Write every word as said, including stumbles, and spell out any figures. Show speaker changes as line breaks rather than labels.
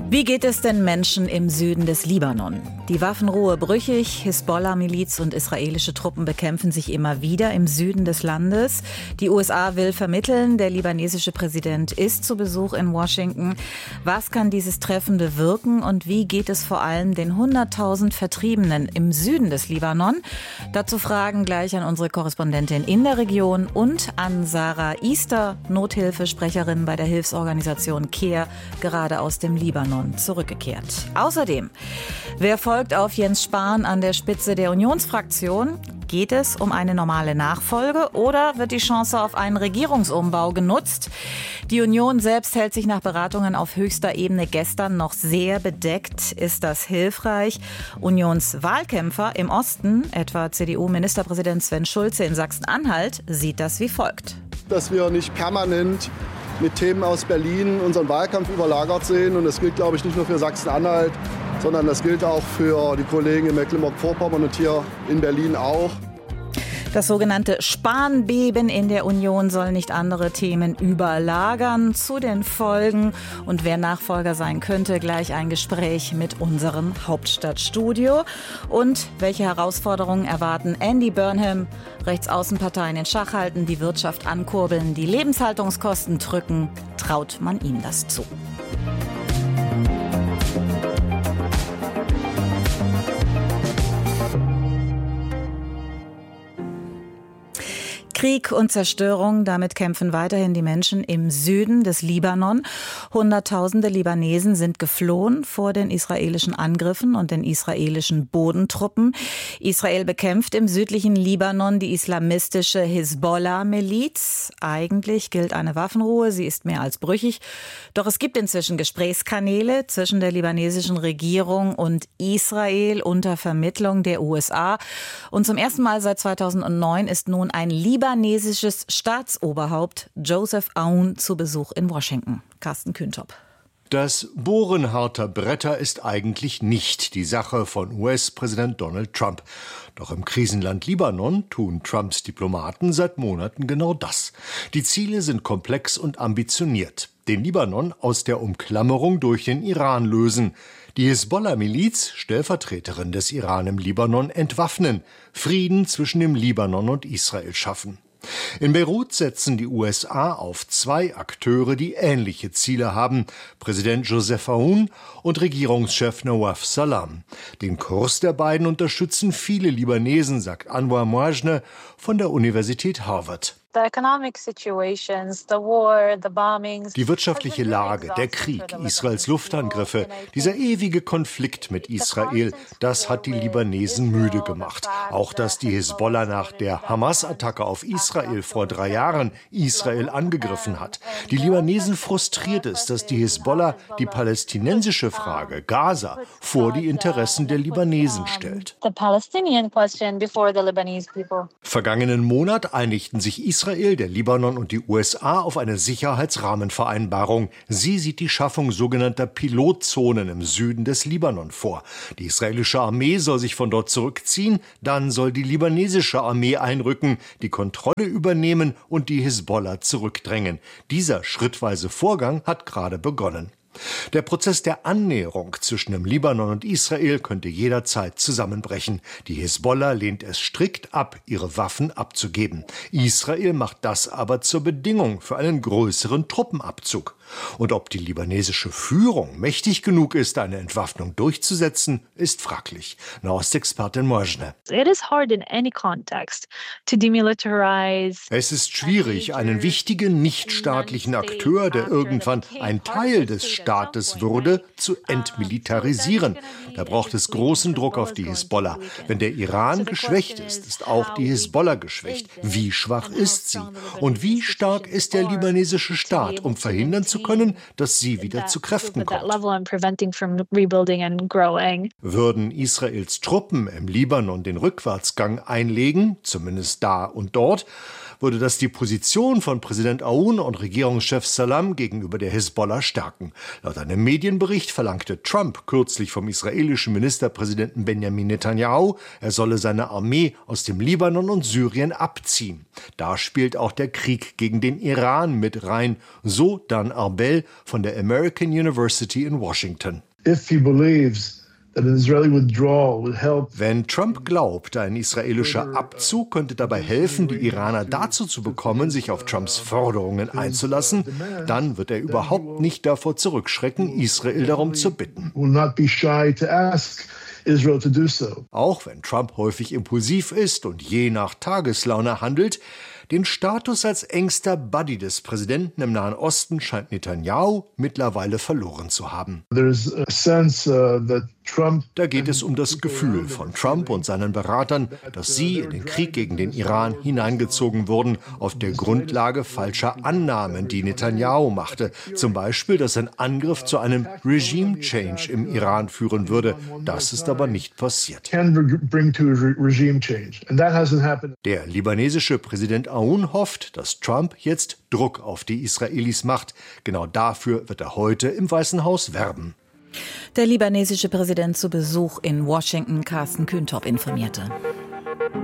Wie geht es den Menschen im Süden des Libanon? Die Waffenruhe brüchig, Hisbollah-Miliz und israelische Truppen bekämpfen sich immer wieder im Süden des Landes. Die U S A will vermitteln, der libanesische Präsident ist zu Besuch in Washington. Was kann dieses Treffen bewirken und wie geht es vor allem den hunderttausend Vertriebenen im Süden des Libanon? Dazu Fragen gleich an unsere Korrespondentin in der Region und an Sarah Easter, Nothilfesprecherin bei der Hilfsorganisation CARE, gerade aus dem Libanon zurückgekehrt. Außerdem, wer folgt auf Jens Spahn an der Spitze der Unionsfraktion? Geht es um eine normale Nachfolge oder wird die Chance auf einen Regierungsumbau genutzt? Die Union selbst hält sich nach Beratungen auf höchster Ebene gestern noch sehr bedeckt. Ist das hilfreich? Unionswahlkämpfer im Osten, etwa C D U-Ministerpräsident Sven Schulze in Sachsen-Anhalt, sieht das wie folgt.
Dass wir nicht permanent mit Themen aus Berlin unseren Wahlkampf überlagert sehen. Und das gilt, glaube ich, nicht nur für Sachsen-Anhalt, sondern das gilt auch für die Kollegen in Mecklenburg-Vorpommern und hier in Berlin auch.
Das sogenannte Spahn-Beben in der Union soll nicht andere Themen überlagern. Zu den Folgen und wer Nachfolger sein könnte, gleich ein Gespräch mit unserem Hauptstadtstudio. Und welche Herausforderungen erwarten Andy Burnham, Rechtsaußenparteien in Schach halten, die Wirtschaft ankurbeln, die Lebenshaltungskosten drücken? Traut man ihm das zu? Krieg und Zerstörung, damit kämpfen weiterhin die Menschen im Süden des Libanon. Hunderttausende Libanesen sind geflohen vor den israelischen Angriffen und den israelischen Bodentruppen. Israel bekämpft im südlichen Libanon die islamistische Hisbollah-Miliz. Eigentlich gilt eine Waffenruhe, sie ist mehr als brüchig. Doch es gibt inzwischen Gesprächskanäle zwischen der libanesischen Regierung und Israel unter Vermittlung der U S A. Und zum ersten Mal seit zweitausendneun ist nun ein Libanesisches Libanesisches Staatsoberhaupt Joseph Aoun zu Besuch in Washington. Carsten Kühntop.
Das Bohren harter Bretter ist eigentlich nicht die Sache von U S-Präsident Donald Trump. Doch im Krisenland Libanon tun Trumps Diplomaten seit Monaten genau das. Die Ziele sind komplex und ambitioniert. Den Libanon aus der Umklammerung durch den Iran lösen. Die Hisbollah-Miliz, Stellvertreterin des Iran im Libanon, entwaffnen, Frieden zwischen dem Libanon und Israel schaffen. In Beirut setzen die U S A auf zwei Akteure, die ähnliche Ziele haben, Präsident Joseph Aoun und Regierungschef Nawaf Salam. Den Kurs der beiden unterstützen viele Libanesen, sagt Anwar Mouajne von der Universität Harvard. Die wirtschaftliche Lage, der Krieg, Israels Luftangriffe, dieser ewige Konflikt mit Israel, das hat die Libanesen müde gemacht. Auch dass die Hisbollah nach der Hamas-Attacke auf Israel vor drei Jahren Israel angegriffen hat. Die Libanesen frustriert es, dass die Hisbollah die palästinensische Frage, Gaza, vor die Interessen der Libanesen stellt. Vergangenen Monat einigten sich Israel Israel, der Libanon und die U S A auf eine Sicherheitsrahmenvereinbarung. Sie sieht die Schaffung sogenannter Pilotzonen im Süden des Libanon vor. Die israelische Armee soll sich von dort zurückziehen, dann soll die libanesische Armee einrücken, die Kontrolle übernehmen und die Hisbollah zurückdrängen. Dieser schrittweise Vorgang hat gerade begonnen. Der Prozess der Annäherung zwischen dem Libanon und Israel könnte jederzeit zusammenbrechen. Die Hisbollah lehnt es strikt ab, ihre Waffen abzugeben. Israel macht das aber zur Bedingung für einen größeren Truppenabzug. Und ob die libanesische Führung mächtig genug ist, eine Entwaffnung durchzusetzen, ist fraglich. Nahostexpertin Mouajne. Es ist schwierig, einen wichtigen nichtstaatlichen Akteur, der irgendwann ein Teil des Staates würde, zu entmilitarisieren. Da braucht es großen Druck auf die Hisbollah. Wenn der Iran geschwächt ist, ist auch die Hisbollah geschwächt. Wie schwach ist sie? Und wie stark ist der libanesische Staat, um verhindern zu können, dass sie wieder zu Kräften kommt? Würden Israels Truppen im Libanon den Rückwärtsgang einlegen, zumindest da und dort, würde das die Position von Präsident Aoun und Regierungschef Salam gegenüber der Hisbollah stärken. Laut einem Medienbericht verlangte Trump kürzlich vom israelischen Ministerpräsidenten Benjamin Netanyahu, er solle seine Armee aus dem Libanon und Syrien abziehen. Da spielt auch der Krieg gegen den Iran mit rein, so Dan Arbel von der American University in Washington.
If he believes
Wenn Trump glaubt, ein israelischer Abzug könnte dabei helfen, die Iraner dazu zu bekommen, sich auf Trumps Forderungen einzulassen, dann wird er überhaupt nicht davor zurückschrecken, Israel darum zu bitten. Auch wenn Trump häufig impulsiv ist und je nach Tageslaune handelt, den Status als engster Buddy des Präsidenten im Nahen Osten scheint Netanyahu mittlerweile verloren zu haben. Da geht es um das Gefühl von Trump und seinen Beratern, dass sie in den Krieg gegen den Iran hineingezogen wurden, auf der Grundlage falscher Annahmen, die Netanyahu machte. Zum Beispiel, dass ein Angriff zu einem Regime Change im Iran führen würde. Das ist aber nicht passiert. Der libanesische Präsident Aoun hofft, dass Trump jetzt Druck auf die Israelis macht. Genau dafür wird er heute im Weißen Haus werben.
Der libanesische Präsident zu Besuch in Washington, Carsten Kühntop informierte.